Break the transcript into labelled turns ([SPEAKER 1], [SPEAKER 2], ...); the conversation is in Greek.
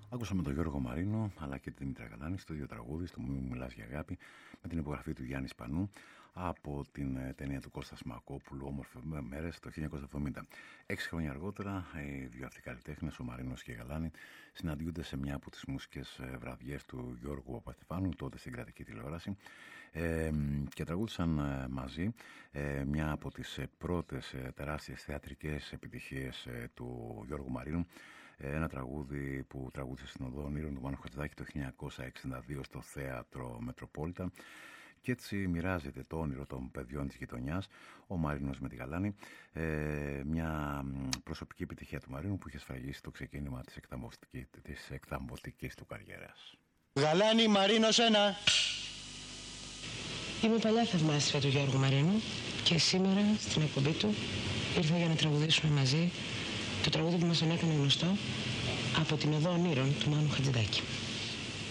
[SPEAKER 1] Ακούσαμε τον Γιώργο Μαρίνο αλλά και την Δημήτρια Γαλάνη στο ίδιο τραγούδι, στο «Μη μου μιλάς για αγάπη», με την υπογραφή του Γιάννη Σπανού από την ταινία του Κώστα Σμακόπουλου «Όμορφες μέρες» το 1970. 6 χρόνια αργότερα οι δύο αυτοί καλλιτέχνες, ο Μαρίνος και η Γαλάνη, συναντιούνται σε μια από τις μουσικές βραδιές του Γιώργου Παπαστεφάνου, τότε στην κρατική τηλεόραση, και τραγούδισαν μαζί μια από τις πρώτες τεράστιες θεατρικές επιτυχίες του Γιώργου Μαρίνου, ένα τραγούδι που τραγούδισε στην Οδό Ονείρων του Μάνου Χατζηδάκη το 1962 στο Θέατρο Μετροπόλιτα, και έτσι μοιράζεται το όνειρο των παιδιών της γειτονιάς ο Μαρίνος με τη Γαλάνη, μια προσωπική επιτυχία του Μαρίνου που είχε σφραγίσει το ξεκίνημα της εκθαμβωτικής του καριέρας.
[SPEAKER 2] Γαλάνη, Μαρίνος, ένα!
[SPEAKER 3] Είμαι παλιά θαυμάστρια του Γιώργου Μαρίνου και σήμερα στην εκπομπή του ήρθα για να τραγουδήσουμε μαζί το τραγούδι που μας τον έκανε γνωστό από την Οδό Ονείρων του Μάνου Χατζηδάκη.